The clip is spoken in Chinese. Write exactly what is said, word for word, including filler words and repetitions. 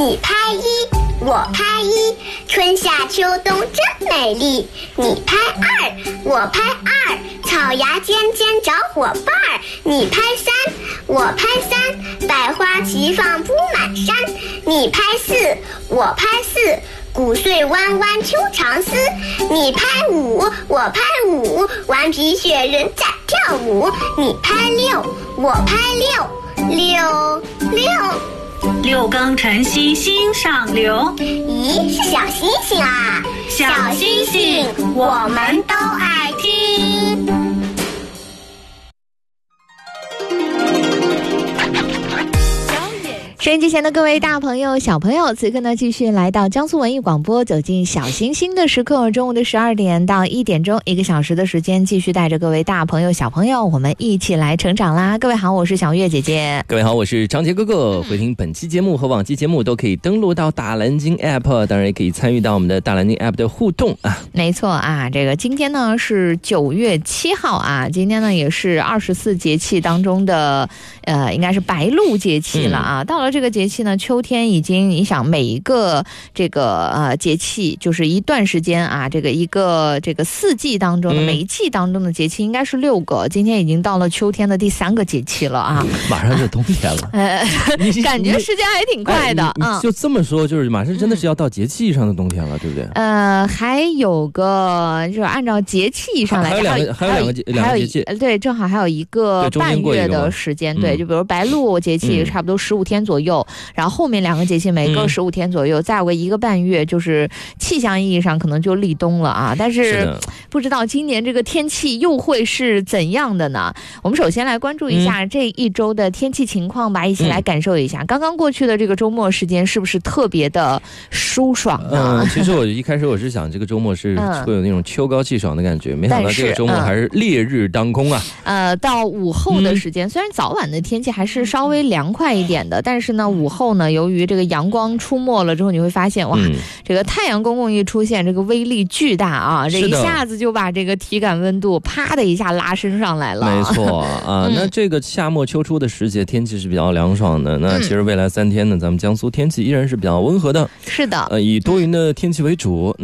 你拍一，我拍一，春夏秋冬真美丽。你拍二，我拍二，草芽尖尖找伙伴儿。你拍三，我拍三，百花齐放铺满山。你拍四，我拍四，谷穗弯弯秋长丝。你拍五，我拍五，顽皮雪人在跳舞。你拍六，我拍六，六六。 六更晨曦心上流。 咦，是小星星啊！ 小星星，我们都爱听。 收音机前的各位大朋友小朋友，此刻呢继续来到江苏文艺广播，走进小星星的时刻。中午的十二点到一点钟，一个小时的时间，继续带着各位大朋友小朋友，我们一起来成长啦。各位好，我是小月姐姐。 各位好，我是张杰哥哥。回听本期节目和往期节目都可以登录到大蓝鲸 App， 当然也可以参与到我们的大蓝鲸 App 的互动啊。 没错啊，这个今天呢是九月七号啊，今天呢也是二十四节气当中的呃，应该是白露节气了啊。嗯、到了这个节气呢，秋天已经，你想每一个这个呃节气，就是一段时间啊，这个一个这个四季当中的、嗯、每一季当中的节气应该是六个，今天已经到了秋天的第三个节气了啊， 马上就冬天了， 呃，感觉时间还挺快的啊、 哎。就这么说，就是马上真的是要到节气上的冬天了，对不对？ 呃，还有个就是按照节气上来， 还有两个，还有两个节，两个节气， 对，正好还有一个半月的时间，对，就比如白露节气差不多十五天左右。嗯，然后后面两个节气每个十五天左右、嗯、再有个一个半月，就是气象意义上可能就立冬了啊。但是不知道今年这个天气又会是怎样的呢？我们首先来关注一下这一周的天气情况吧、嗯、一起来感受一下、嗯、刚刚过去的这个周末时间是不是特别的舒爽呢？ 嗯，其实我一开始我是想这个周末是会有那种秋高气爽的感觉、嗯、没想到这个周末还是烈日当空啊。 呃，到午后的时间、嗯、虽然早晚的天气还是稍微凉快一点的，但是呢午后呢，由于这个阳光出没了之后，你会发现哇、嗯，这个太阳公公一出现，这个威力巨大啊！这一下子就把这个体感温度啪的一下拉升上来了。 没错啊、嗯，那这个夏末秋初的时节，天气是比较凉爽的。那其实未来三天呢，咱们江苏天气依然是比较温和的。 是的， 呃，以多云的天气为主。